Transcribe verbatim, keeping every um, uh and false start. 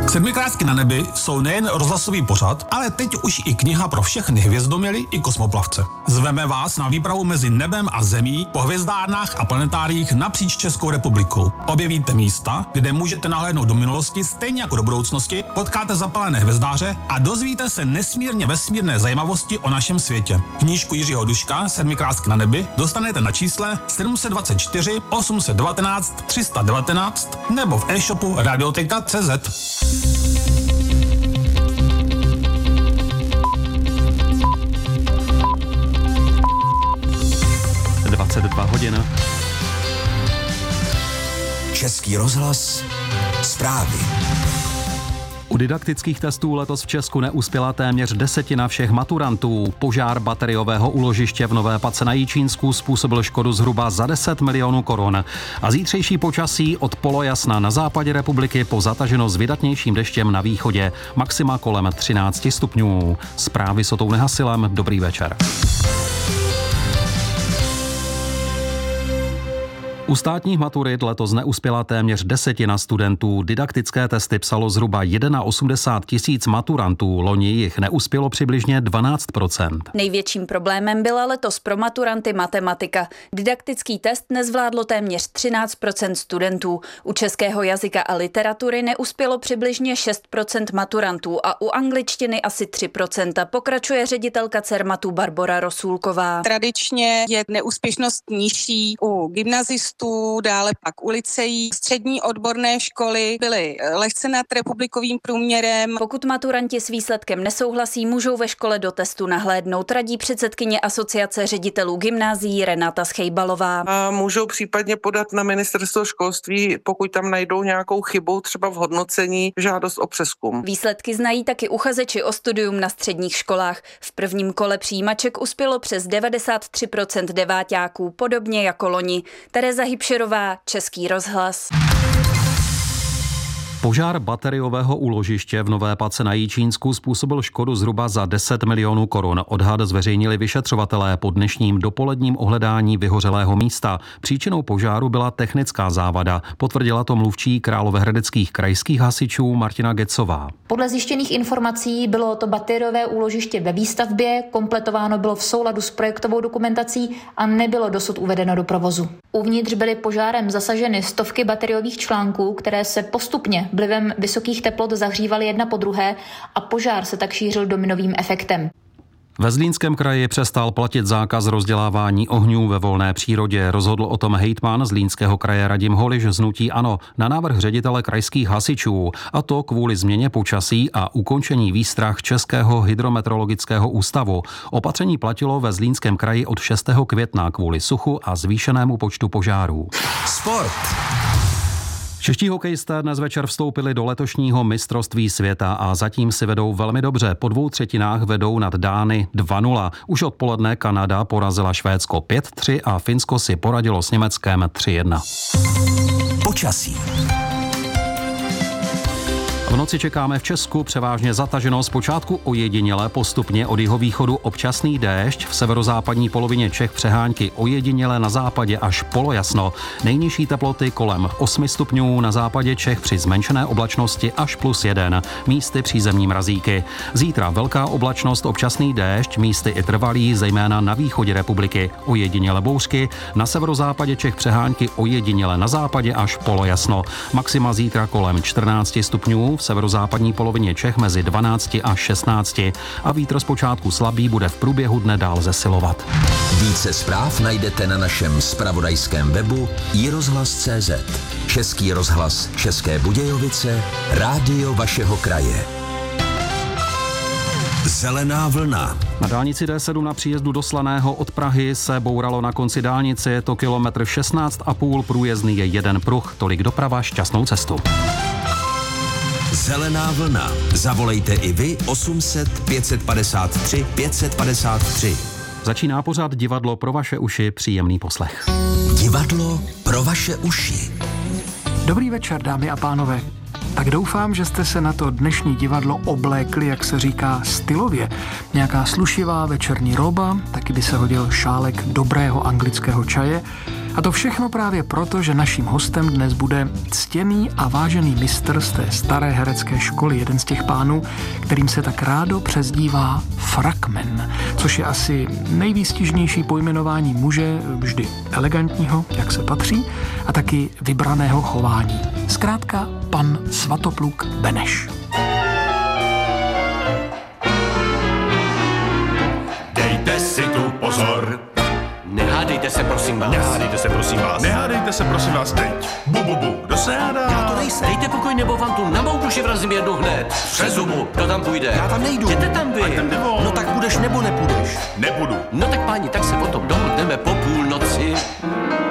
Sedmikrásky na nebi jsou nejen rozhlasový pořad, ale teď už i kniha pro všechny hvězdoměly i kosmoplavce. Zveme vás na výpravu mezi nebem a zemí po hvězdárnách a planetáriích napříč Českou republikou. Objevíte místa, kde můžete nahlédnout do minulosti stejně jako do budoucnosti, potkáte zapalené hvězdáře a dozvíte se nesmírně vesmírné zajímavosti o našem světě. Knížku Jiřího Duška Sedmikrásky na nebi dostanete na čísle sedm set dvacet čtyři osm set devatenáct tři sta devatenáct nebo v e-shopu radioteka tečka cé zet. dvacet dva hodin. Český rozhlas, zprávy. U didaktických testů letos v Česku neuspěla téměř desetina všech maturantů. Požár bateriového úložiště v Nové Pace na Jičínsku způsobil škodu zhruba za deset milionů korun. A zítřejší počasí od polojasna na západě republiky po zataženo s vydatnějším deštěm na východě. Maxima kolem třináct stupňů. Zprávy s Otou Nehasilem. Dobrý večer. U státních maturit letos neuspěla téměř desetina studentů. Didaktické testy psalo zhruba osmdesát jedna tisíc maturantů. Loni jich neuspělo přibližně dvanáct procent. Největším problémem byla letos pro maturanty matematika. Didaktický test nezvládlo téměř třináct procent studentů. U českého jazyka a literatury neuspělo přibližně šest procent maturantů a u angličtiny asi tři procenta. Pokračuje ředitelka Cermatu Barbora Rosůlková. Tradičně je neúspěšnost nižší u gymnazistů, dále pak u liceí. Střední odborné školy byly lehce nad republikovým průměrem. Pokud maturanti s výsledkem nesouhlasí, můžou ve škole do testu nahlédnout, radí předsedkyně Asociace ředitelů gymnázií Renata Schejbalová. A můžou případně podat na ministerstvo školství, pokud tam najdou nějakou chybu, třeba v hodnocení, žádost o přezkum. Výsledky znají taky uchazeči o studium na středních školách. V prvním kole přijímaček uspělo přes devadesát tři procent deváťáků, podobně jako loni. Tereza Hybšerová, Český rozhlas. Požár bateriového úložiště v Nové Pace na Jičínsku způsobil škodu zhruba za deset milionů korun. Odhad zveřejnili vyšetřovatelé po dnešním dopoledním ohledání vyhořelého místa. Příčinou požáru byla technická závada. Potvrdila to mluvčí královéhradeckých krajských hasičů Martina Gecová. Podle zjištěných informací bylo to bateriové úložiště ve výstavbě, kompletováno bylo v souladu s projektovou dokumentací a nebylo dosud uvedeno do provozu. Uvnitř byly požárem zasaženy stovky bateriových článků, které se postupně vlivem vysokých teplot zahřívaly jedna po druhé a požár se tak šířil dominovým efektem. Ve Zlínském kraji přestal platit zákaz rozdělávání ohňů ve volné přírodě. Rozhodl o tom hejtman Zlínského kraje Radim Holiš z hnutí ANO na návrh ředitele krajských hasičů, a to kvůli změně počasí a ukončení výstrah Českého hydrometeorologického ústavu. Opatření platilo ve Zlínském kraji od šestého května kvůli suchu a zvýšenému počtu požárů. Sport. Čeští hokejisté dnes večer vstoupili do letošního mistrovství světa a zatím si vedou velmi dobře. Po dvou třetinách vedou nad Dány dva nula. Už odpoledne Kanada porazila Švédsko pět tři a Finsko si poradilo s Německem tři jedna. Počasí. V noci čekáme v Česku převážně zataženo, zpočátku ojediněle, postupně od jihovýchodu občasný déšť, v severozápadní polovině Čech přehánky ojediněle, na západě až polojasno. Nejnižší teploty kolem osmi stupňů, na západě Čech při zmenšené oblačnosti až plus jeden, místy přízemní mrazíky. Zítra velká oblačnost, občasný déšť, místy i trvalý, zejména na východě republiky, ojediněle bouřky, na severozápadě Čech přehánky ojediněle, na západě až polojasno. Maxima zítra kolem čtrnáct stupňů, v severozápadní polovině Čech mezi dvanácti a šestnácti a vítr zpočátku slabý, bude v průběhu dne dál zesilovat. Více zpráv najdete na našem zpravodajském webu i rozhlas tečka cé zet. Český rozhlas České Budějovice, rádio vašeho kraje. Zelená vlna. Na dálnici D sedm na příjezdu do Slaného od Prahy se bouralo na konci dálnice, je to kilometr šestnáct a půl, průjezdný je jeden pruh, tolik doprava, šťastnou cestu. Zelená vlna. Zavolejte i vy osm set pět set padesát tři pět set padesát tři. Začíná pořad Divadlo pro vaše uši, příjemný poslech. Divadlo pro vaše uši. Dobrý večer, dámy a pánové. Tak doufám, že jste se na to dnešní divadlo oblékli, jak se říká, stylově. Nějaká slušivá večerní roba, taky by se hodil šálek dobrého anglického čaje A to všechno právě proto, že naším hostem dnes bude ctěný a vážený mistr z té staré herecké školy, jeden z těch pánů, kterým se tak rádo přezdívá frakmen, což je asi nejvýstižnější pojmenování muže, vždy elegantního, jak se patří, a taky vybraného chování. Zkrátka pan Svatopluk Beneš. Dejte si tu pozor. Nehádejte se, prosím vás. Nehádejte se, prosím vás. Nehádejte se, prosím vás, teď. Bu, bu, bu. Kdo se hádá? Já to nejsem. Dejte pokoj, nebo vám tu na mou duši vrazím jednu hned. Přes zubu. Kdo tam půjde? Já tam nejdu. Jděte tam vy. No tak budeš nebo nepůjdeš? Nebudu. No tak páni, tak se potom dohodneme po půlnoci.